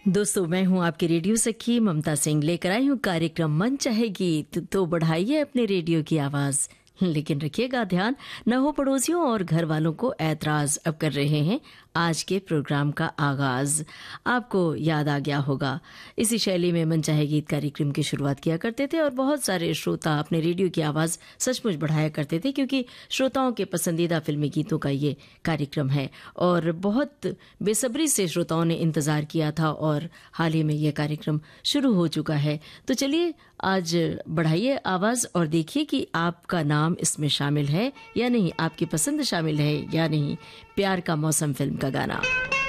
दोस्तों, मैं हूं आपकी रेडियो सखी ममता सिंह, लेकर आई हूं कार्यक्रम मन चाहे गीत। तो बढ़ाइए अपने रेडियो की आवाज, लेकिन रखिएगा ध्यान न हो पड़ोसियों और घर वालों को ऐतराज। अब कर रहे हैं आज के प्रोग्राम का आगाज। आपको याद आ गया होगा, इसी शैली में मन चाहे गीत कार्यक्रम की शुरुआत किया करते थे और बहुत सारे श्रोता अपने रेडियो की आवाज सचमुच बढ़ाया करते थे, क्योंकि श्रोताओं के पसंदीदा फिल्मी गीतों का ये कार्यक्रम है और बहुत बेसब्री से श्रोताओं ने इंतजार किया था और हाल ही में ये कार्यक्रम शुरू हो चुका है। तो चलिए आज बढ़ाइए आवाज और देखिए कि आपका नाम इसमें शामिल है या नहीं, आपकी पसंद शामिल है या नहीं। प्यार का मौसम फिल्म का गाना।